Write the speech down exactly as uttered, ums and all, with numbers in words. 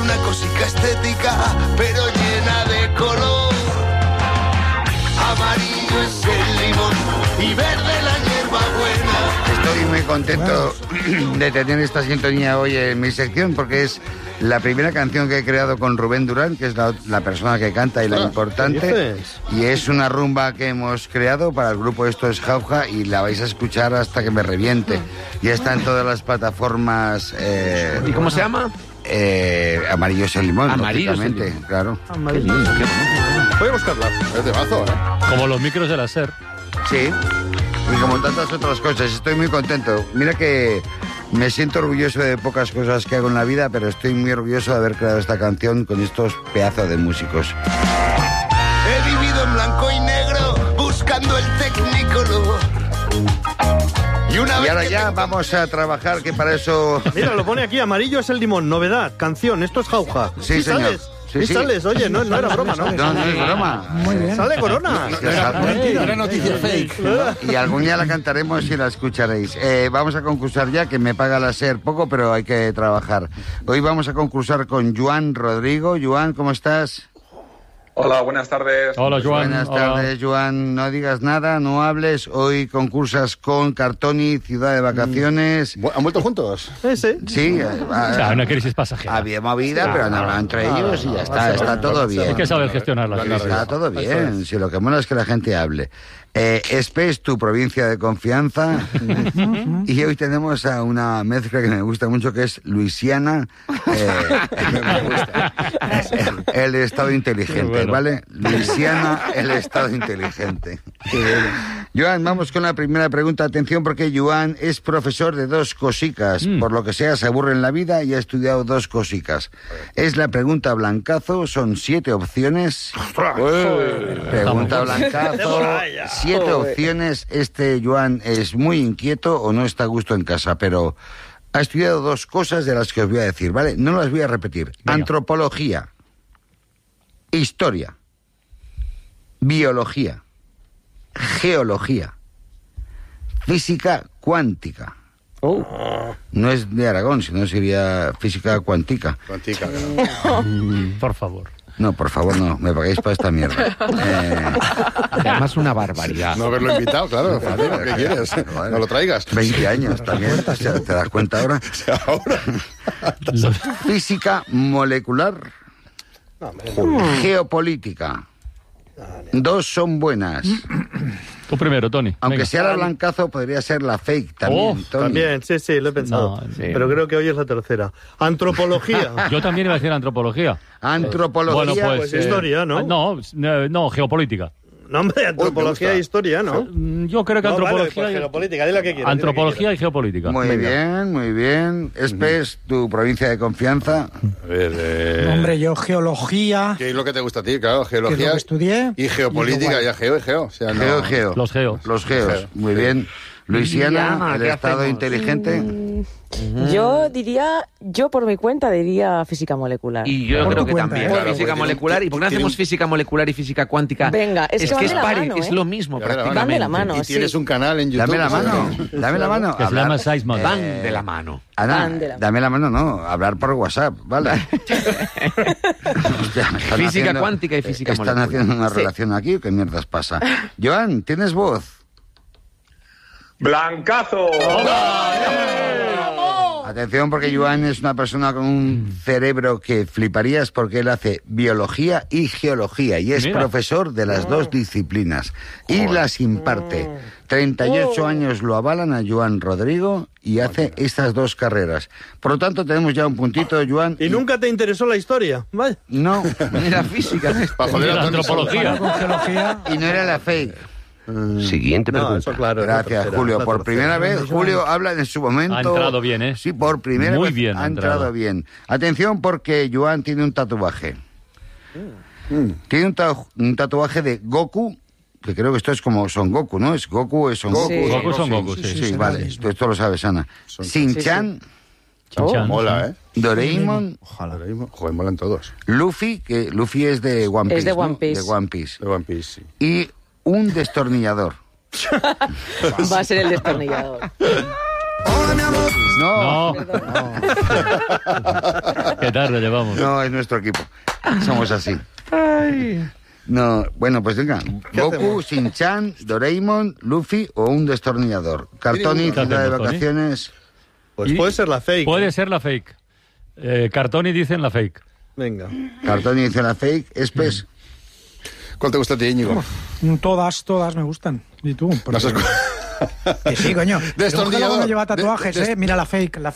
una cosica estética, pero llena de color. Amarillo es el limón y verde la hierbabuena. Estoy muy contento de tener esta sintonía hoy en mi sección porque es la primera canción que he creado con Rubén Durán, que es la, la persona que canta y la importante. Y es una rumba que hemos creado para el grupo Esto es Jauja y la vais a escuchar hasta que me reviente. Ya está en todas las plataformas. Eh, ¿Y cómo se llama? Eh, Amarillo es el limón, Amarillo es el lógicamente, limón. claro. Qué lindo, qué bonito. Voy a buscarla. Es de mazo, ¿eh? Como los micros de la SER. Sí, y como tantas otras cosas, estoy muy contento. Mira que me siento orgulloso de pocas cosas que hago en la vida, pero estoy muy orgulloso de haber creado esta canción con estos pedazos de músicos. He vivido en blanco y negro buscando el Technicolor. Y, una Y vez ahora que ya tengo- vamos a trabajar, que para eso... Mira, lo pone aquí, Amarillo es el limón, novedad, canción, esto es Jauja. Sí, señor. sales, Sí, sí, sí. sales, oye, no, no era broma, ¿no? No, no es broma. Muy bien. Sale Corona. Que sal- Era noticia fake. Y algún día la cantaremos y la escucharéis. Eh, vamos a concursar ya, que me paga la SER poco, pero hay que trabajar. Hoy vamos a concursar con Joan Rodrigo. Joan, ¿cómo estás? Hola, buenas tardes. Hola, Joan. Buenas Hola. tardes, Joan. No digas nada, no hables. Hoy concursas con Cartoni, Ciudad de Vacaciones. Mm. Bu- ¿Han vuelto juntos? Ese. Sí, O sea, una crisis pasajera. había movida, pero han hablado entre ellos y ya está, está todo Hay bien. que saber gestionar la crisis. Está todo bien, si lo que mola es que la gente hable. Eh, Espe es tu provincia de confianza y hoy tenemos a una mezcla que me gusta mucho que es Luisiana, eh, me gusta. El estado inteligente, Bueno. ¿vale? Luisiana, el estado inteligente. Joan, vamos con la primera pregunta. Atención porque Joan es profesor de dos cosicas, Mm. por lo que sea se aburre en la vida y ha estudiado dos cosicas. Es la pregunta blancazo, son siete opciones. Pregunta blancazo, siete opciones. Este Joan es muy inquieto o no está a gusto en casa, pero ha estudiado dos cosas de las que os voy a decir, ¿vale? No las voy a repetir. Venga. Antropología, historia, biología, geología, física cuántica. No es de Aragón, sino sería física cuántica. Cuantica, ¿no? Por favor. No, por favor, no, me pagáis para esta mierda. Eh, Además, una barbaridad. No haberlo invitado, claro. Fernando, ¿qué quieres? No lo traigas. veinte años también, o sea, ¿te das cuenta ahora? Ahora. Física molecular, geopolítica. Dos son buenas. Tú primero, Tony. Aunque Venga. sea la blancazo, podría ser la fake también, Oh, Tony. También, sí, sí, lo he pensado. No, sí. Pero creo que hoy es la tercera. Antropología. Yo también iba a decir antropología. Antropología. Bueno, pues... pues historia, ¿no? ah, No, eh, no, geopolítica. No, hombre, antropología gusta. e historia, ¿no? Mm, Yo creo que No, vale, antropología... pues geopolítica, di lo que quieras, di lo que Antropología y geopolítica. Muy bien, muy bien. Espes, tu provincia de confianza. A ver, eh, Hombre, yo geología, ¿qué es lo que te gusta a ti? Claro, que es lo geología que estudié. y geopolítica, Y ya geo y geo. O sea, no- Geo, geo. Los geos. Los geos. Geo. Muy bien. Luisiana, Luisiana, el ¿qué estado hacemos? inteligente. Yo diría, yo por mi cuenta diría física molecular. Y yo Por creo tu que cuenta, también. ¿eh? Claro, Física porque molecular. ¿Y por qué no tiene hacemos un- física molecular y física cuántica? Venga, es que es van que de es, la pare- mano, es ¿eh? lo mismo, Ya de la mano. prácticamente. Van de la mano. Y sí. tienes un canal en YouTube. Dame la o sea, mano, dame la mano. Que se Hablar- llama Seisman. Van de la mano. Ana, Van de la mano. dame la mano, no, hablar por WhatsApp, ¿vale? Hostia, están Física haciendo- cuántica y física Están molecular. haciendo una Sí. relación aquí, ¿qué mierdas pasa? Joan, ¿tienes voz? ¡Blancazo! Atención porque Joan es una persona con un cerebro que fliparías porque él hace biología y geología y es Mira. profesor de las dos disciplinas y las imparte. treinta y ocho años lo avalan a Joan Rodrigo y hace estas dos carreras. Por lo tanto tenemos ya un puntito, Joan. ¿Y nunca te interesó la historia? Vaya. No, Era física. Para joder a La Tony antropología. Con geología. y no era la fake. Siguiente No, pregunta. eso claro. es la Gracias, tercera, Julio. la Por tercera. primera vez, Julio habla en su momento. Ha entrado bien, ¿eh? Sí, por primera Muy vez bien ha ha entrado. entrado. bien. Atención porque Joan tiene un tatuaje. Tiene un, ta- un tatuaje de Goku, que creo que esto es como Son Goku, ¿no? Es Goku, es Son Goku. Sí. Goku son Goku, Sí, sí. sí, sí, vale. sí. Esto, esto lo sabes, Ana. Shin-Chan, Chan-chan. Mola, ¿eh? Doraemon, Ojalá. Ahora mismo. Joder, molan todos. Luffy, que Luffy es de One Piece, Es de ¿no? One Piece. De One Piece. De One Piece, sí. Y un destornillador. Va a ser el destornillador. Hola, mi amor. No, No. ¿Qué tarde llevamos? no, es nuestro equipo. Somos así. No, bueno, pues venga. Goku, hacemos? Shin-Chan, Doraemon, Luffy o un destornillador. Cartoni, ¿Qué ciudad de hacemos, Tony? vacaciones. Pues Y- puede ser la fake. Puede ser la fake. Eh, Cartoni dicen la fake. Venga. Cartoni dice la fake. Espes. ¿Cuál te gusta a ti, Íñigo? Todas, todas me gustan. ¿Y tú? No Porque- sé cu- Que sí, coño. Destornillador. Pero no lleva De- tatuajes, de- ¿eh? Mira la fake. La